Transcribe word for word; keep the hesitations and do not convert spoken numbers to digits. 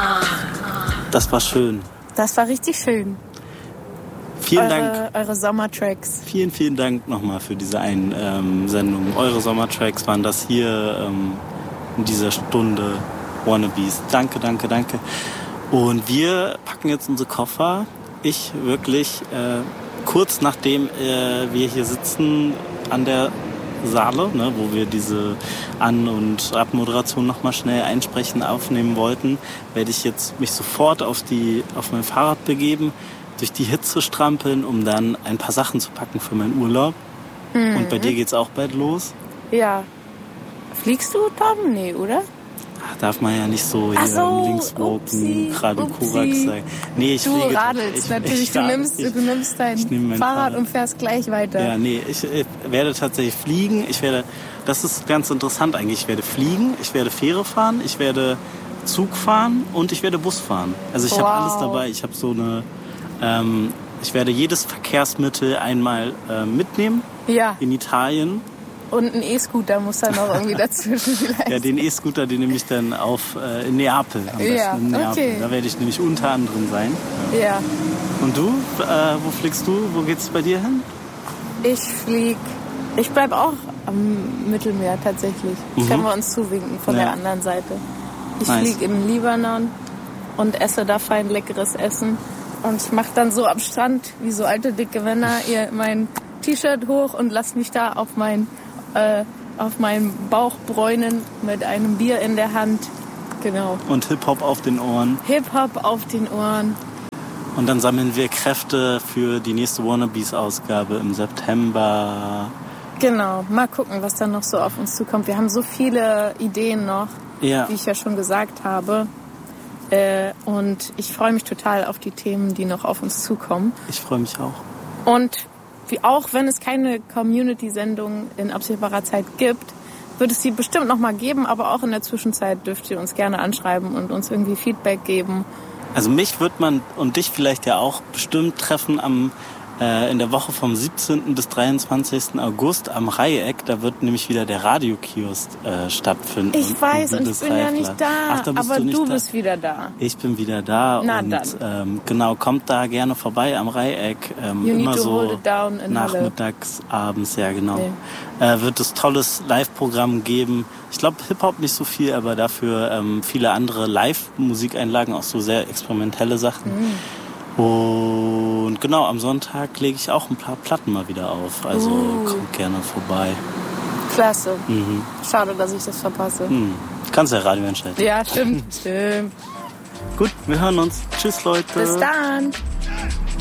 Das war schön. Das war richtig schön. Vielen eure, Dank. Eure Sommertracks. Vielen, vielen Dank nochmal für diese Einsendung. Eure Sommertracks waren das hier ähm, in dieser Stunde Wannabes. Danke, danke, danke. Und wir packen jetzt unsere Koffer. Ich wirklich äh, kurz nachdem äh, wir hier sitzen an der Saale, ne, wo wir diese An- und Abmoderation nochmal schnell einsprechen, aufnehmen wollten, werde ich jetzt mich sofort auf, die, auf mein Fahrrad begeben, durch die Hitze strampeln, um dann ein paar Sachen zu packen für meinen Urlaub. Mhm. Und bei dir geht's auch bald los? Ja. Fliegst du, Tom? Nee, oder? Ach, darf man ja nicht so hier so, linkswoken, gerade Kurak sein. Nee, ich du fliege, radelst ich, natürlich, ich, du, ich, nimmst, ich, du nimmst dein nehm Fahrrad, Fahrrad und fährst gleich weiter. Ja, nee, ich, ich werde tatsächlich fliegen. Ich werde, das ist ganz interessant eigentlich. Ich werde fliegen, ich werde Fähre fahren, ich werde Zug fahren und ich werde Bus fahren. Also ich wow. habe alles dabei. Ich habe so eine, ähm, ich werde jedes Verkehrsmittel einmal äh, mitnehmen ja. in Italien. Und ein E-Scooter muss dann noch irgendwie dazwischen vielleicht. Ja, den E-Scooter, den nehme ich dann auf äh, in Neapel. Am besten ja, in Neapel. Okay. Da werde ich nämlich unter anderem sein. Ja. ja. Und du? Äh, wo fliegst du? Wo geht's bei dir hin? Ich flieg. Ich bleib auch am Mittelmeer tatsächlich. Das mhm. können wir uns zuwinken von ja. der anderen Seite. Ich nice. flieg in Libanon und esse da fein leckeres Essen. Und ich mach dann so am Strand, wie so alte dicke Männer, ihr mein T-Shirt hoch und lass mich da auf mein Äh, auf meinen Bauch bräunen mit einem Bier in der Hand. Genau. Und Hip-Hop auf den Ohren. Hip-Hop auf den Ohren. Und dann sammeln wir Kräfte für die nächste Wannabes-Ausgabe im September. Genau. Mal gucken, was dann noch so auf uns zukommt. Wir haben so viele Ideen noch, ja. wie ich ja schon gesagt habe. Äh, und ich freue mich total auf die Themen, die noch auf uns zukommen. Ich freue mich auch. Und wie auch wenn es keine Community-Sendung in absehbarer Zeit gibt, wird es sie bestimmt noch mal geben, aber auch in der Zwischenzeit dürft ihr uns gerne anschreiben und uns irgendwie Feedback geben. Also mich wird man und dich vielleicht ja auch bestimmt treffen am äh, in der Woche vom siebzehnten bis dreiundzwanzigsten August am Reieck. Da wird nämlich wieder der Radiokiosk äh, stattfinden. Ich weiß und ich bin ja nicht da, Ach, da bist aber du, nicht du da. bist wieder da. Ich bin wieder da. Na und dann. Ähm, genau, kommt da gerne vorbei am Reieck. Ähm, you immer need to so hold it down in nachmittags, Halle. abends, ja genau. Nee. Äh, wird es tolles Live-Programm geben. Ich glaube Hip-Hop nicht so viel, aber dafür ähm, viele andere Live-Musikeinlagen, auch so sehr experimentelle Sachen. Mhm. Und genau, am Sonntag lege ich auch ein paar Platten mal wieder auf. Also uh. kommt gerne vorbei. Klasse. Mhm. Schade, dass ich das verpasse. Mhm. Kannst ja Radio entscheiden. Ja, stimmt, stimmt. Gut, wir hören uns. Tschüss, Leute. Bis dann.